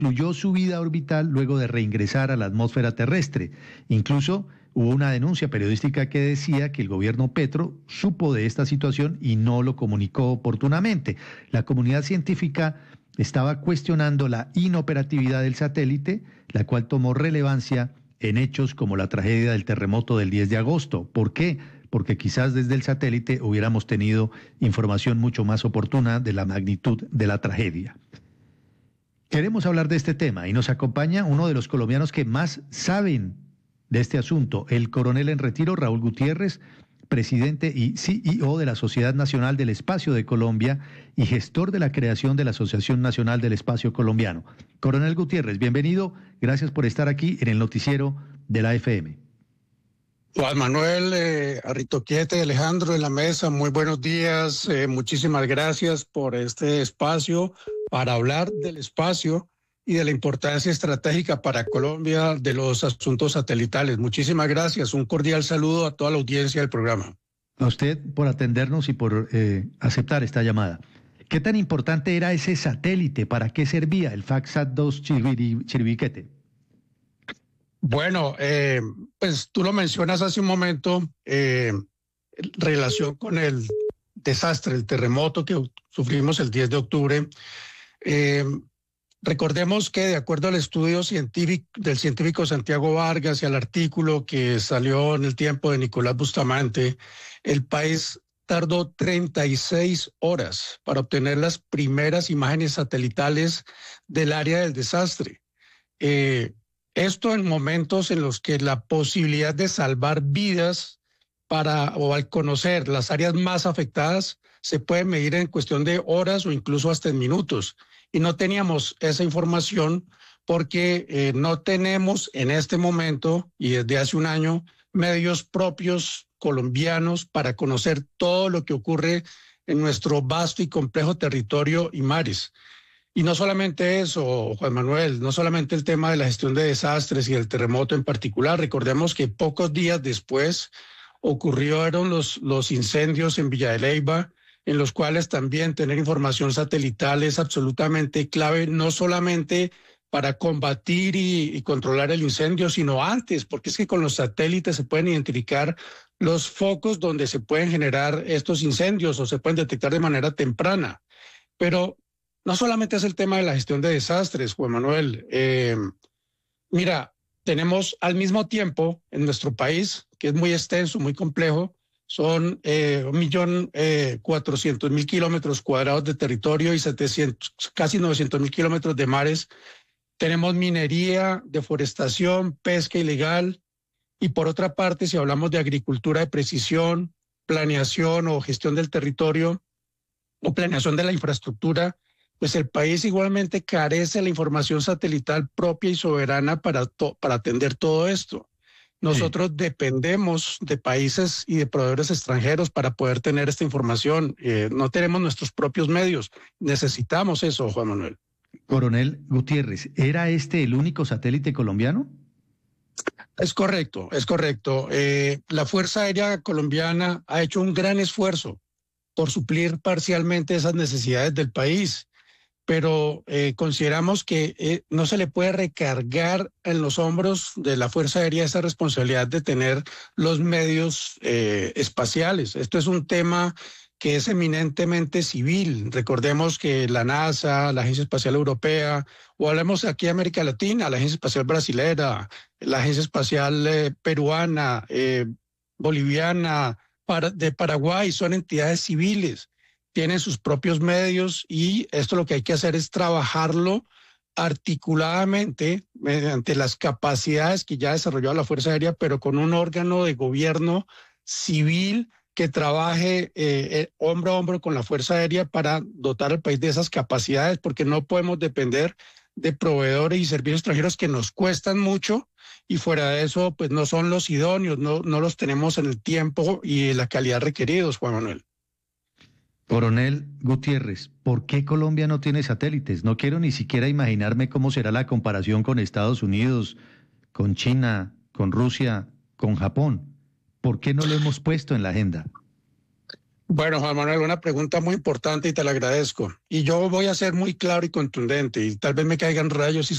concluyó su vida orbital luego de reingresar a la atmósfera terrestre. Incluso hubo una denuncia periodística que decía que el gobierno Petro supo de esta situación y no lo comunicó oportunamente. La comunidad científica estaba cuestionando la inoperatividad del satélite, la cual tomó relevancia en hechos como la tragedia del terremoto del 10 de agosto. ¿Por qué? Porque quizás desde el satélite hubiéramos tenido información mucho más oportuna de la magnitud de la tragedia. Queremos hablar de este tema y nos acompaña uno de los colombianos que más saben de este asunto, el coronel en retiro Raúl Gutiérrez, presidente y CEO de la Sociedad Nacional del Espacio de Colombia y gestor de la creación de la Asociación Nacional del Espacio Colombiano. Coronel Gutiérrez, bienvenido, gracias por estar aquí en el noticiero de la FM. Juan Manuel, Arritoquiete, Alejandro en la mesa, muy buenos días, muchísimas gracias por este espacio para hablar del espacio y de la importancia estratégica para Colombia de los asuntos satelitales. Muchísimas gracias, un cordial saludo a toda la audiencia del programa. A usted por atendernos y por aceptar esta llamada. ¿Qué tan importante era ese satélite? ¿Para qué servía el FACSAT-2 Chiribiquete? Bueno, pues tú lo mencionas hace un momento, en relación con el desastre, el terremoto que sufrimos el 10 de octubre. Recordemos que de acuerdo al estudio científico del científico Santiago Vargas y al artículo que salió en El Tiempo de Nicolás Bustamante, el país tardó 36 horas para obtener las primeras imágenes satelitales del área del desastre. Esto en momentos en los que la posibilidad de salvar vidas o al conocer las áreas más afectadas se puede medir en cuestión de horas o incluso hasta en minutos. Y no teníamos esa información porque no tenemos en este momento y desde hace un año medios propios colombianos para conocer todo lo que ocurre en nuestro vasto y complejo territorio y mares. Y no solamente eso, Juan Manuel, no solamente el tema de la gestión de desastres y el terremoto en particular. Recordemos que pocos días después ocurrieron los incendios en Villa de Leyva, en los cuales también tener información satelital es absolutamente clave, no solamente para combatir y controlar el incendio, sino antes, porque es que con los satélites se pueden identificar los focos donde se pueden generar estos incendios o se pueden detectar de manera temprana. Pero no solamente es el tema de la gestión de desastres, Juan Manuel. Mira, tenemos al mismo tiempo en nuestro país, que es muy extenso, muy complejo, son 1.400.000 kilómetros cuadrados de territorio y casi 900.000 kilómetros de mares. Tenemos minería, deforestación, pesca ilegal. Y por otra parte, si hablamos de agricultura de precisión, planeación o gestión del territorio o planeación de la infraestructura, pues el país igualmente carece de la información satelital propia y soberana para atender todo esto. Nosotros dependemos de países y de proveedores extranjeros para poder tener esta información. No tenemos nuestros propios medios. Necesitamos eso, Juan Manuel. Coronel Gutiérrez, ¿era este el único satélite colombiano? Es correcto, es correcto. La Fuerza Aérea Colombiana ha hecho un gran esfuerzo por suplir parcialmente esas necesidades del país, pero consideramos que no se le puede recargar en los hombros de la Fuerza Aérea esa responsabilidad de tener los medios espaciales. Esto es un tema que es eminentemente civil. Recordemos que la NASA, la Agencia Espacial Europea, o hablemos aquí de América Latina, la Agencia Espacial Brasilera, la Agencia Espacial Peruana, boliviana, de Paraguay, son entidades civiles, tienen sus propios medios y esto lo que hay que hacer es trabajarlo articuladamente mediante las capacidades que ya desarrolló la Fuerza Aérea, pero con un órgano de gobierno civil que trabaje hombro a hombro con la Fuerza Aérea para dotar al país de esas capacidades, porque no podemos depender de proveedores y servicios extranjeros que nos cuestan mucho y fuera de eso pues no son los idóneos, no los tenemos en el tiempo y la calidad requeridos, Juan Manuel. Coronel Gutiérrez, ¿por qué Colombia no tiene satélites? No quiero ni siquiera imaginarme cómo será la comparación con Estados Unidos, con China, con Rusia, con Japón. ¿Por qué no lo hemos puesto en la agenda? Bueno, Juan Manuel, una pregunta muy importante y te la agradezco. Y yo voy a ser muy claro y contundente y tal vez me caigan rayos y